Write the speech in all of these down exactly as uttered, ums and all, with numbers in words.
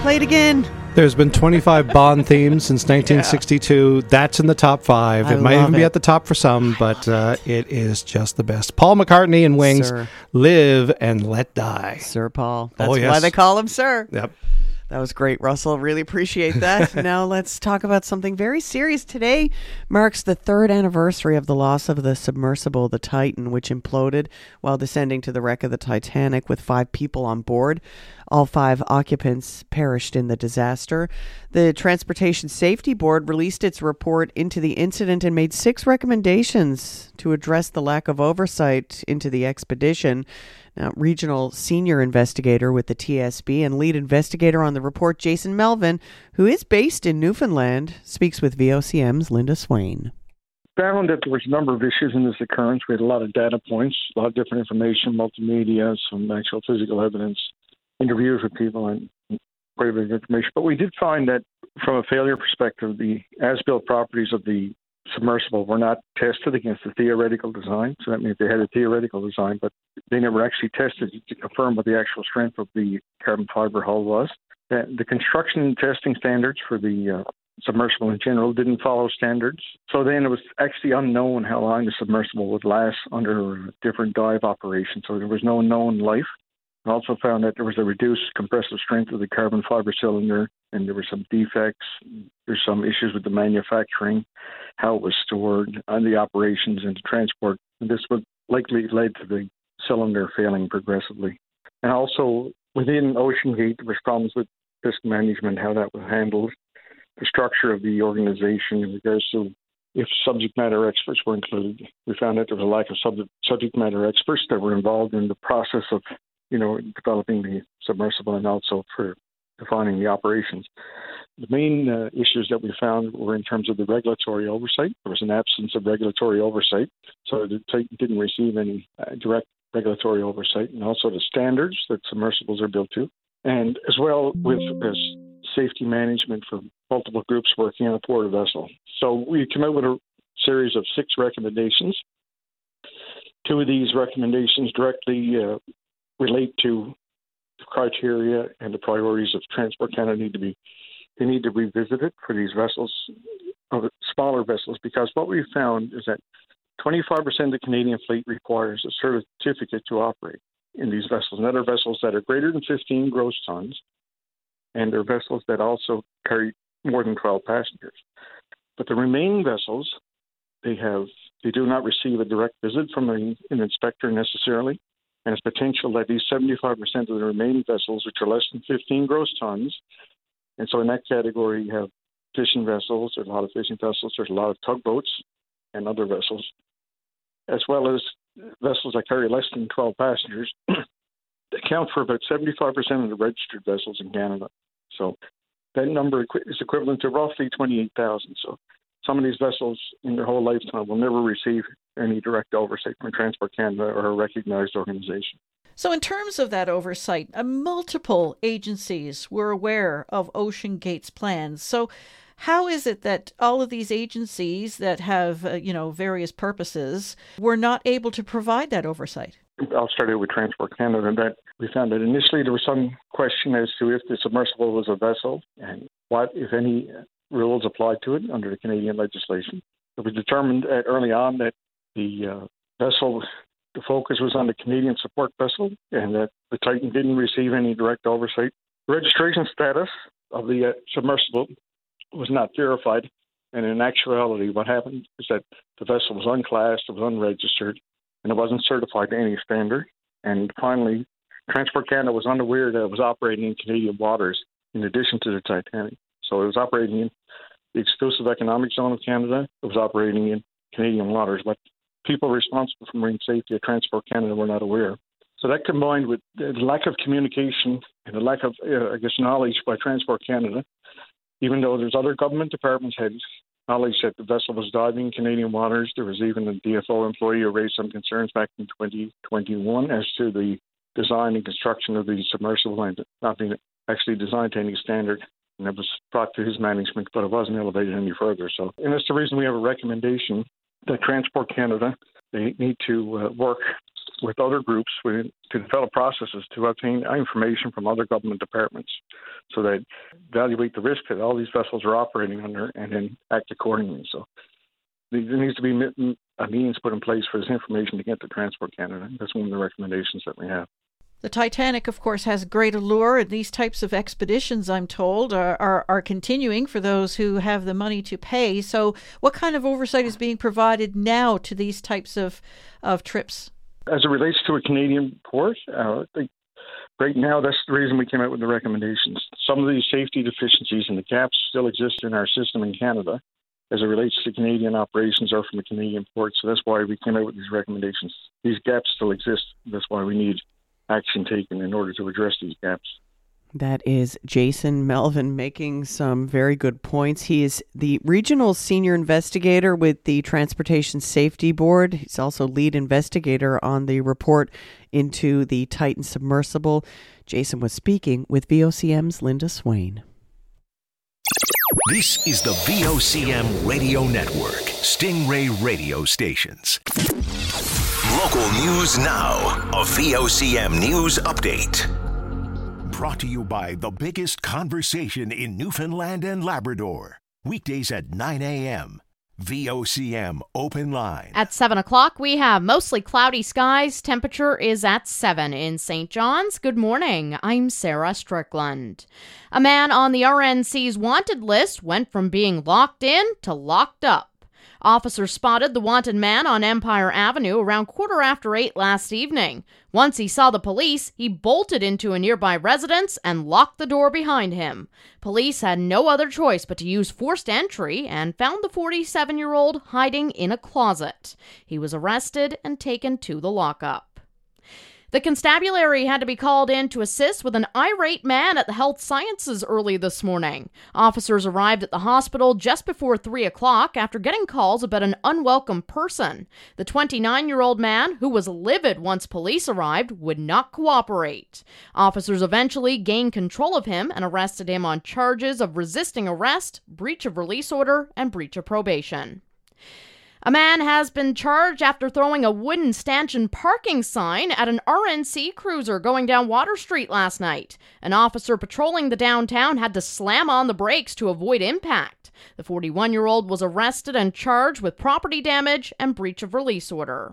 Play it again. There's been twenty-five Bond themes since nineteen sixty-two. Yeah. That's in the top five. I It might even it. be at the top for some, but uh, it is just the best. Paul McCartney and Wings, Sir. Live and Let Die. Sir Paul. That's oh, yes. why they call him Sir. Yep. That was great, Russell. Really appreciate that. Now let's talk about something very serious. Today marks the third anniversary of the loss of the submersible, the Titan, which imploded while descending to the wreck of the Titanic with five people on board. All five occupants perished in the disaster. The Transportation Safety Board released its report into the incident and made six recommendations to address the lack of oversight into the expedition. Now, regional senior investigator with the T S B and lead investigator on the report, Jason Melvin, who is based in Newfoundland, speaks with V O C M's Linda Swain. Found that there was a number of issues in this occurrence. We had a lot of data points, a lot of different information, multimedia, some actual physical evidence, interviews with people, and quite a bit of information. But we did find that from a failure perspective, the as-built properties of the submersible were not tested against the theoretical design. So that means they had a theoretical design, but they never actually tested to confirm what the actual strength of the carbon fiber hull was. The, the construction and testing standards for the uh, submersible in general didn't follow standards. So then it was actually unknown how long the submersible would last under different dive operations. So there was no known life. We also found that there was a reduced compressive strength of the carbon fiber cylinder, and there were some defects. There's some issues with the manufacturing, how it was stored, and the operations and the transport. And this would likely lead to the cylinder failing progressively. And also within OceanGate, there was problems with risk management, how that was handled, the structure of the organization in regards to if subject matter experts were included. We found that there was a lack of subject, subject matter experts that were involved in the process of you know, developing the submersible and also for defining the operations. The main uh, issues that we found were in terms of the regulatory oversight. There was an absence of regulatory oversight, so the Titan didn't receive any uh, direct regulatory oversight, and also the standards that submersibles are built to, and as well with uh, safety management for multiple groups working on board a vessel. So we came out with a series of six recommendations. Two of these recommendations directly uh, relate to the criteria and the priorities of Transport Canada need to be, they need to revisit it for these vessels, of smaller vessels, because what we found is that twenty-five percent of the Canadian fleet requires a certificate to operate in these vessels. And that are vessels that are greater than fifteen gross tons, and they're vessels that also carry more than twelve passengers. But the remaining vessels, they have, they do not receive a direct visit from a, an inspector necessarily. And it's potential that these seventy-five percent of the remaining vessels, which are less than fifteen gross tons, and so in that category you have fishing vessels, there's a lot of fishing vessels, there's a lot of tugboats and other vessels, as well as vessels that carry less than twelve passengers, they account for about seventy-five percent of the registered vessels in Canada. So that number is equivalent to roughly twenty-eight thousand. So some of these vessels in their whole lifetime will never receive any direct oversight from Transport Canada or a recognized organization. So in terms of that oversight, uh, multiple agencies were aware of OceanGate's plans. So how is it that all of these agencies that have, uh, you know, various purposes were not able to provide that oversight? I'll start out with Transport Canada. That we found that initially there was some question as to if the submersible was a vessel and what, if any, rules applied to it under the Canadian legislation. It was determined early on that the uh, vessel, the focus was on the Canadian support vessel, and that the Titan didn't receive any direct oversight. The registration status of the uh, submersible was not verified, and in actuality, what happened is that the vessel was unclassed, it was unregistered, and it wasn't certified to any standard. And finally, Transport Canada was unaware that it was operating in Canadian waters in addition to the Titanic. So it was operating in the exclusive economic zone of Canada. It was operating in Canadian waters, but people responsible for marine safety at Transport Canada were not aware. So that combined with the lack of communication and the lack of, uh, I guess, knowledge by Transport Canada, even though there's other government departments had knowledge that the vessel was diving in Canadian waters. There was even a D F O employee who raised some concerns back in twenty twenty-one as to the design and construction of the submersible and not being actually designed to any standard. And it was brought to his management, but it wasn't elevated any further. So, and that's the reason we have a recommendation that Transport Canada, they need to uh, work with other groups to develop processes to obtain information from other government departments so that evaluate the risk that all these vessels are operating under and then act accordingly. So there needs to be a means put in place for this information to get to Transport Canada. That's one of the recommendations that we have. The Titanic, of course, has great allure, and these types of expeditions, I'm told, are, are, are continuing for those who have the money to pay. So what kind of oversight is being provided now to these types of, of trips? As it relates to a Canadian port, uh, I think right now that's the reason we came out with the recommendations. Some of these safety deficiencies and the gaps still exist in our system in Canada as it relates to Canadian operations or from the Canadian ports. So that's why we came out with these recommendations. These gaps still exist. That's why we need action taken in order to address these gaps. That is Jason Melvin making some very good points. He is the regional senior investigator with the Transportation Safety Board. He's also lead investigator on the report into the Titan submersible. Jason was speaking with V O C M's Linda Swain. This is the V O C M Radio Network, Stingray Radio Stations. Local news now, a V O C M News Update. Brought to you by the biggest conversation in Newfoundland and Labrador. Weekdays at nine a.m. V O C M Open Line. At seven o'clock, we have mostly cloudy skies. Temperature is at seven in Saint John's. Good morning. I'm Sarah Strickland. A man on the R N C's wanted list went from being locked in to locked up. Officers spotted the wanted man on Empire Avenue around quarter after eight last evening. Once he saw the police, he bolted into a nearby residence and locked the door behind him. Police had no other choice but to use forced entry and found the forty-seven-year-old hiding in a closet. He was arrested and taken to the lockup. The constabulary had to be called in to assist with an irate man at the Health Sciences early this morning. Officers arrived at the hospital just before three o'clock after getting calls about an unwelcome person. The twenty-nine-year-old man, who was livid once police arrived, would not cooperate. Officers eventually gained control of him and arrested him on charges of resisting arrest, breach of release order, and breach of probation. A man has been charged after throwing a wooden stanchion parking sign at an R N C cruiser going down Water Street last night. An officer patrolling the downtown had to slam on the brakes to avoid impact. The forty-one-year-old was arrested and charged with property damage and breach of release order.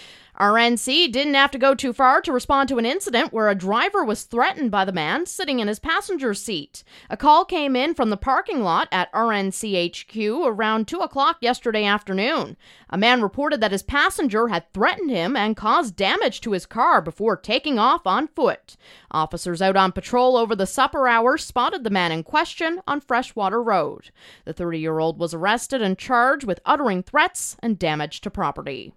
R N C didn't have to go too far to respond to an incident where a driver was threatened by the man sitting in his passenger seat. A call came in from the parking lot at R N C H Q around two o'clock yesterday afternoon. A man reported that his passenger had threatened him and caused damage to his car before taking off on foot. Officers out on patrol over the supper hour spotted the man in question on Freshwater Road. The thirty-year-old was arrested and charged with uttering threats and damage to property.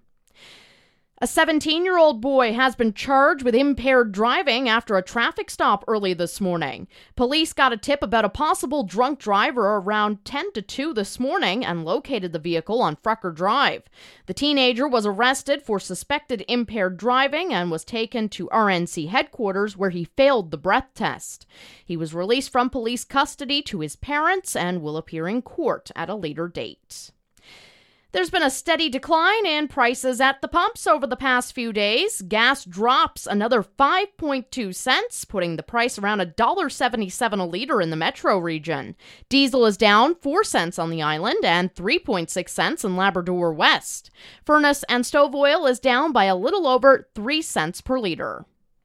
A seventeen-year-old boy has been charged with impaired driving after a traffic stop early this morning. Police got a tip about a possible drunk driver around ten to two this morning and located the vehicle on Frecker Drive. The teenager was arrested for suspected impaired driving and was taken to R N C headquarters where he failed the breath test. He was released from police custody to his parents and will appear in court at a later date. There's been a steady decline in prices at the pumps over the past few days. Gas drops another five point two cents, putting the price around one dollar seventy-seven a liter in the metro region. Diesel is down four cents on the island and three point six cents in Labrador West. Furnace and stove oil is down by a little over three cents per liter.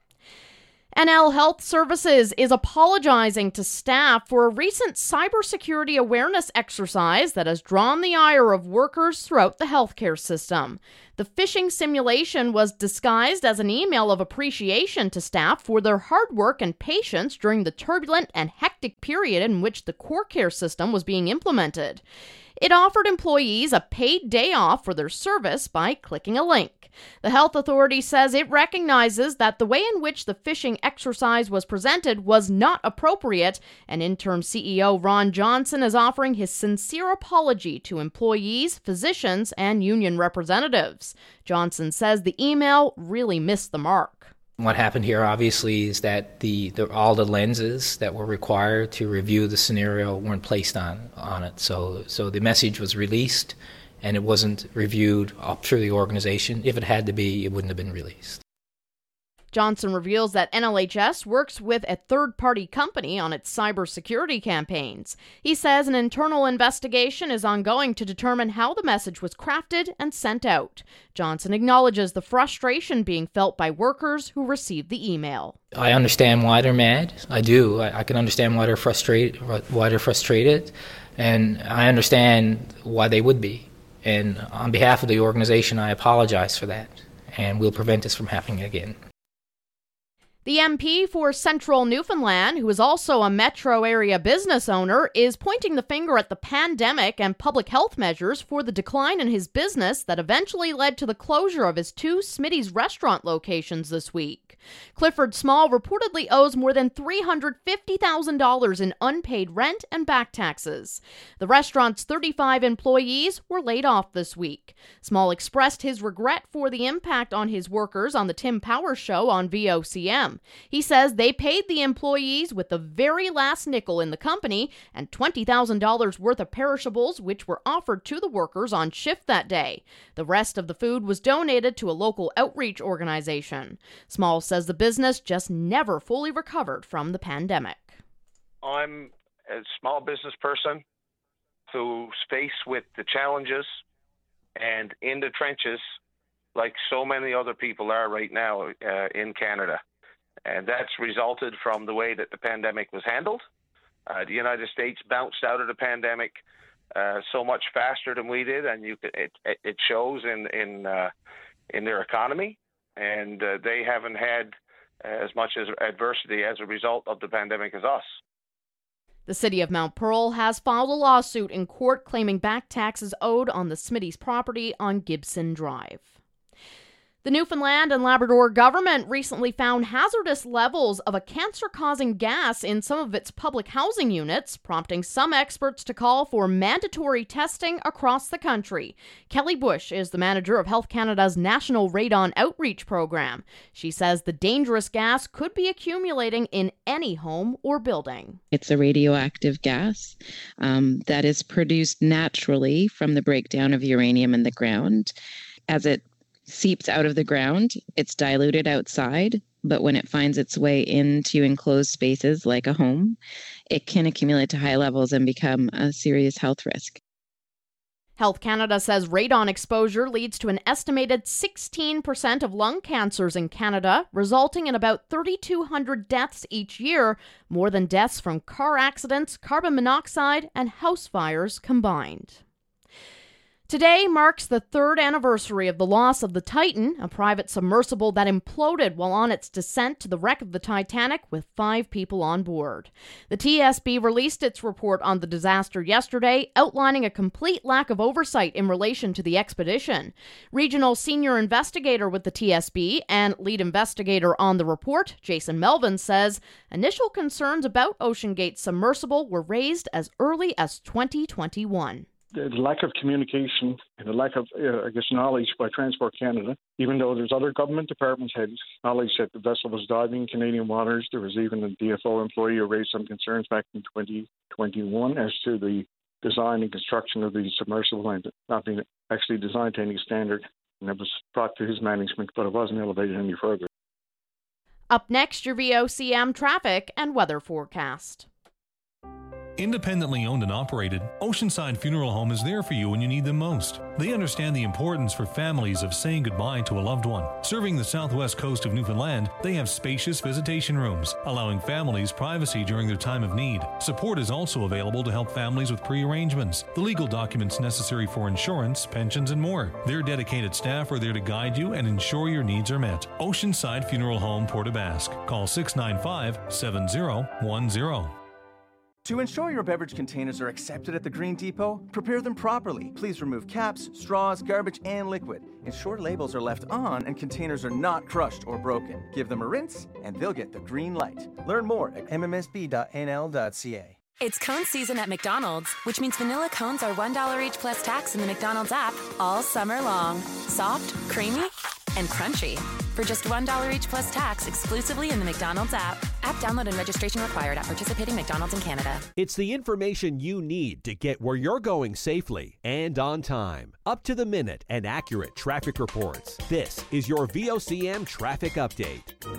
N L Health Services is apologizing to staff for a recent cybersecurity awareness exercise that has drawn the ire of workers throughout the healthcare system. The phishing simulation was disguised as an email of appreciation to staff for their hard work and patience during the turbulent and hectic period in which the core care system was being implemented. It offered employees a paid day off for their service by clicking a link. The health authority says it recognizes that the way in which the phishing exercise was presented was not appropriate, and interim C E O Ron Johnson is offering his sincere apology to employees, physicians, and union representatives. Johnson says the email really missed the mark. What happened here, obviously, is that the, the all the lenses that were required to review the scenario weren't placed on, on it. So, so the message was released, and it wasn't reviewed up through the organization. If it had to be, it wouldn't have been released. Johnson reveals that N L H S works with a third-party company on its cybersecurity campaigns. He says an internal investigation is ongoing to determine how the message was crafted and sent out. Johnson acknowledges the frustration being felt by workers who received the email. I understand why they're mad. I do. I, I can understand why they're frustrated. Why they're frustrated, and I understand why they would be. And on behalf of the organization, I apologize for that, and we'll prevent this from happening again. The M P for Central Newfoundland, who is also a metro area business owner, is pointing the finger at the pandemic and public health measures for the decline in his business that eventually led to the closure of his two Smitty's restaurant locations this week. Clifford Small reportedly owes more than three hundred fifty thousand dollars in unpaid rent and back taxes. The restaurant's thirty-five employees were laid off this week. Small expressed his regret for the impact on his workers on the Tim Power Show on V O C M. He says they paid the employees with the very last nickel in the company and twenty thousand dollars worth of perishables, which were offered to the workers on shift that day. The rest of the food was donated to a local outreach organization. Small says the business just never fully recovered from the pandemic. I'm a small business person who's faced with the challenges and in the trenches like so many other people are right now uh, in Canada. And that's resulted from the way that the pandemic was handled. Uh, the United States bounced out of the pandemic uh, so much faster than we did, and you could, it, it shows in in uh, in their economy. And uh, they haven't had as much as adversity as a result of the pandemic as us. The city of Mount Pearl has filed a lawsuit in court claiming back taxes owed on the Smitty's property on Gibson Drive. The Newfoundland and Labrador government recently found hazardous levels of a cancer-causing gas in some of its public housing units, prompting some experts to call for mandatory testing across the country. Kelly Bush is the manager of Health Canada's National Radon Outreach Program. She says the dangerous gas could be accumulating in any home or building. It's a radioactive gas um, that is produced naturally from the breakdown of uranium in the ground. As it seeps out of the ground, it's diluted outside, but when it finds its way into enclosed spaces like a home, it can accumulate to high levels and become a serious health risk. Health Canada says radon exposure leads to an estimated sixteen percent of lung cancers in Canada, resulting in about three thousand two hundred deaths each year, more than deaths from car accidents, carbon monoxide, and house fires combined. Today marks the third anniversary of the loss of the Titan, a private submersible that imploded while on its descent to the wreck of the Titanic with five people on board. The T S B released its report on the disaster yesterday, outlining a complete lack of oversight in relation to the expedition. Regional senior investigator with the T S B and lead investigator on the report, Jason Melvin, says initial concerns about OceanGate's submersible were raised as early as twenty twenty-one. The lack of communication and the lack of, uh, I guess, knowledge by Transport Canada, even though there's other government departments had knowledge that the vessel was diving in Canadian waters. There was even a D F O employee who raised some concerns back in twenty twenty-one as to the design and construction of the submersible and not being actually designed to any standard. And it was brought to his management, but it wasn't elevated any further. Up next, your V O C M traffic and weather forecast. Independently owned and operated, Oceanside Funeral Home is there for you when you need them most. They understand the importance for families of saying goodbye to a loved one. Serving the southwest coast of Newfoundland, they have spacious visitation rooms, allowing families privacy during their time of need. Support is also available to help families with pre-arrangements, the legal documents necessary for insurance, pensions, and more. Their dedicated staff are there to guide you and ensure your needs are met. Oceanside Funeral Home, Port aux Basques. Call six nine five, seven zero one zero. To ensure your beverage containers are accepted at the Green Depot, prepare them properly. Please remove caps, straws, garbage, and liquid. Ensure labels are left on and containers are not crushed or broken. Give them a rinse and they'll get the green light. Learn more at m m s b dot n l dot c a. It's cone season at McDonald's, which means vanilla cones are one dollar each plus tax in the McDonald's app all summer long. Soft, creamy, and crunchy. for just one dollar each plus tax exclusively in the McDonald's app. App download and registration required at participating McDonald's in Canada. It's the information you need to get where you're going safely and on time. Up to the minute and accurate traffic reports. This is your V O C M Traffic Update.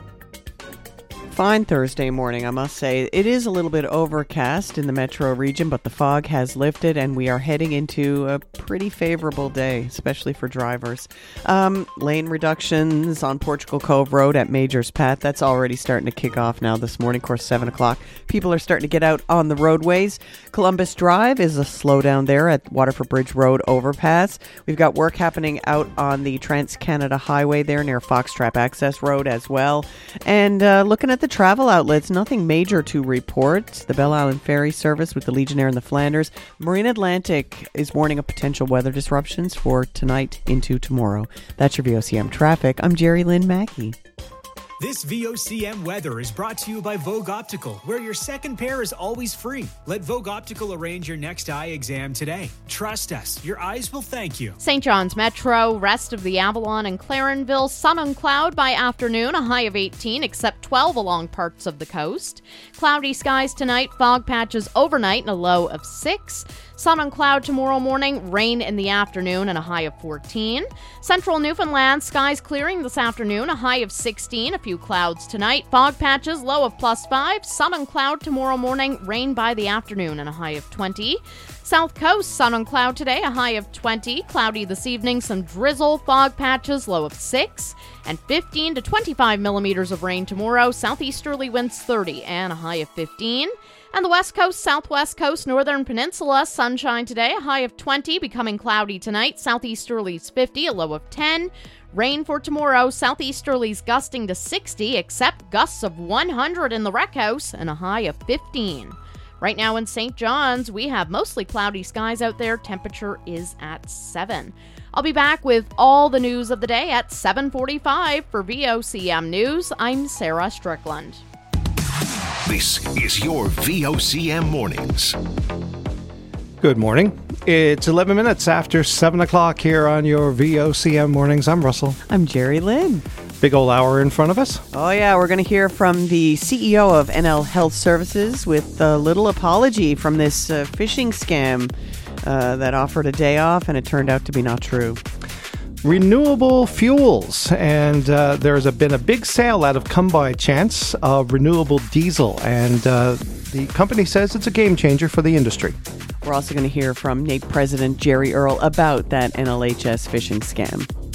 Fine Thursday morning, I must say. It is a little bit overcast in the metro region, but the fog has lifted and we are heading into a pretty favorable day, especially for drivers. Um, lane reductions on Portugal Cove Road at Majors Path. That's already starting to kick off now this morning, of course, seven o'clock. People are starting to get out on the roadways. Columbus Drive is a slowdown there at Waterford Bridge Road overpass. We've got work happening out on the Trans-Canada Highway there near Foxtrap Access Road as well. And uh, looking at the travel outlets, nothing major to report. The Belle Island Ferry service with the Legionnaire and the Flanders. Marine Atlantic is warning of potential weather disruptions for tonight into tomorrow. That's your V O C M traffic. I'm Jerry Lynn Mackey. This V O C M weather is brought to you by Vogue Optical, where your second pair is always free. Let Vogue Optical arrange your next eye exam today. Trust us, your eyes will thank you. Saint John's Metro, rest of the Avalon and Clarenville, sun and cloud by afternoon, a high of eighteen, except twelve along parts of the coast. Cloudy skies tonight, fog patches overnight, and a low of six. Sun and cloud tomorrow morning, rain in the afternoon, and a high of fourteen. Central Newfoundland, skies clearing this afternoon, a high of sixteen, a few clouds tonight. Fog patches, low of plus five. Sun and cloud tomorrow morning, rain by the afternoon, and a high of twenty. South Coast, sun and cloud today, a high of twenty. Cloudy this evening, some drizzle, fog patches, low of six. And fifteen to twenty-five millimeters of rain tomorrow. Southeasterly winds thirty, and a high of fifteen. And the West Coast, Southwest Coast, Northern Peninsula, sunshine today, a high of twenty, becoming cloudy tonight. Southeasterlies fifty, a low of ten. Rain for tomorrow, southeasterlies gusting to sixty, except gusts of one hundred in the Rec House, and a high of fifteen. Right now in Saint John's, we have mostly cloudy skies out there. Temperature is at seven. I'll be back with all the news of the day at seven forty-five for V O C M News. I'm Sarah Strickland. This is your V O C M Mornings. Good morning. It's eleven minutes after seven o'clock here on your V O C M Mornings. I'm Russell. I'm Jerry Lynn. Big old hour in front of us. Oh, yeah. We're going to hear from the C E O of N L Health Services with a little apology from this uh, phishing scam uh, that offered a day off, and it turned out to be not true. Renewable fuels, and uh, there's a, been a big sale out of Come By Chance of renewable diesel, and uh, the company says it's a game changer for the industry. We're also going to hear from N A P E President Jerry Earle about that N L H S phishing scam.